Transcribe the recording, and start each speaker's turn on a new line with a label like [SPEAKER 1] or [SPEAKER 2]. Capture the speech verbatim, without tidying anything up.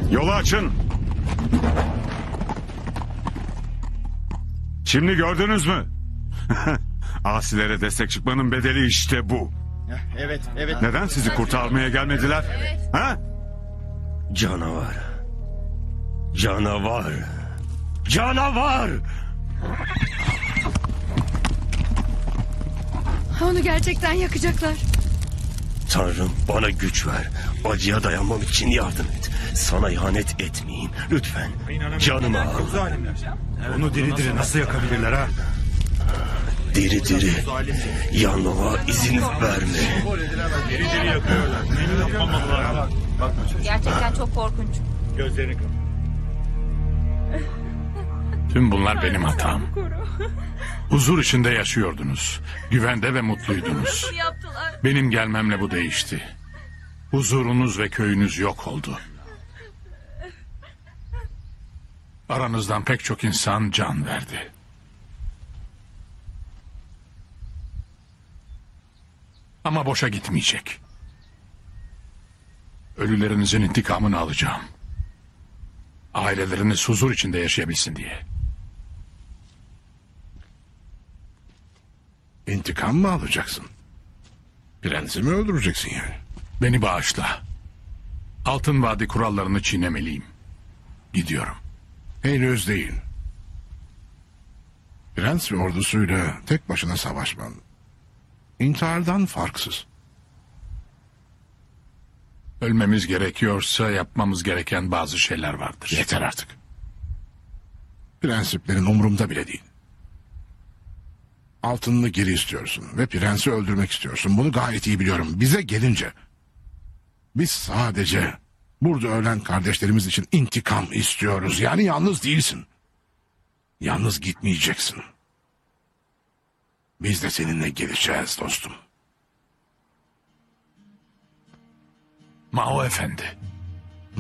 [SPEAKER 1] Yolu açın. Şimdi gördünüz mü? Asilere destek çıkmanın bedeli işte bu.
[SPEAKER 2] Evet, evet.
[SPEAKER 1] Neden sizi kurtarmaya gelmediler? Ha?
[SPEAKER 3] Canavar. Canavar. Canavar!
[SPEAKER 4] Onu gerçekten yakacaklar.
[SPEAKER 3] Tanrım bana güç ver. Acıya dayanmam için yardım et. Sana ihanet etmeyeyim. Lütfen canımı al.
[SPEAKER 5] Onu diri diri nasıl yakabilirler ha?
[SPEAKER 3] Diri diri yanmama izin verme.
[SPEAKER 6] Gerçekten çok korkunç.
[SPEAKER 7] Tüm bunlar benim hatam. Huzur içinde yaşıyordunuz. Güvende ve mutluydunuz.
[SPEAKER 6] Yaptılar.
[SPEAKER 7] Benim gelmemle bu değişti. Huzurunuz ve köyünüz yok oldu. Aranızdan pek çok insan can verdi. Ama boşa gitmeyecek. Ölülerinizin intikamını alacağım. Aileleriniz huzur içinde yaşayabilsin diye.
[SPEAKER 5] İntikam mı alacaksın? Prensi mi öldüreceksin yani?
[SPEAKER 7] Beni bağışla. Altın Vadi kurallarını çiğnemeliyim. Gidiyorum.
[SPEAKER 5] Henüz değil. Prens ve ordusuyla tek başına savaşman intihardan farksız.
[SPEAKER 7] Ölmemiz gerekiyorsa yapmamız gereken bazı şeyler vardır.
[SPEAKER 5] Yeter artık. Prensiplerin umurumda bile değil. Altınını geri istiyorsun ve prensi öldürmek istiyorsun. Bunu gayet iyi biliyorum. Bize gelince biz sadece burada ölen kardeşlerimiz için intikam istiyoruz. Yani yalnız değilsin. Yalnız gitmeyeceksin. Biz de seninle geleceğiz dostum.
[SPEAKER 7] Mao Efendi.